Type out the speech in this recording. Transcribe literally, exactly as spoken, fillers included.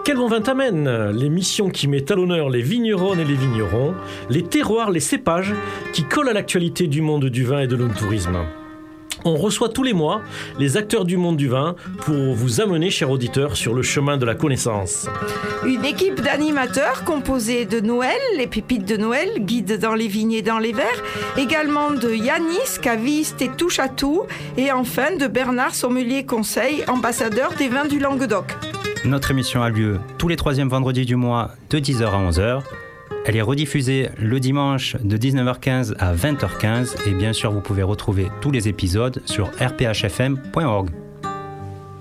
Quel bon vin t'amène ? L'émission qui met à l'honneur les vigneronnes et les vignerons, les terroirs, les cépages, qui collent à l'actualité du monde du vin et de l'œnotourisme. On reçoit tous les mois les acteurs du monde du vin pour vous amener, chers auditeurs, sur le chemin de la connaissance. Une équipe d'animateurs composée de Noël, les pépites de Noël, guide dans les vignes et dans les verres, également de Yanis, caviste et touche à tout, et enfin de Bernard, sommelier conseil, ambassadeur des vins du Languedoc. Notre émission a lieu tous les troisièmes vendredis du mois de dix heures à onze heures. Elle est rediffusée le dimanche de dix-neuf heures quinze à vingt heures quinze et bien sûr vous pouvez retrouver tous les épisodes sur r p h f m point org.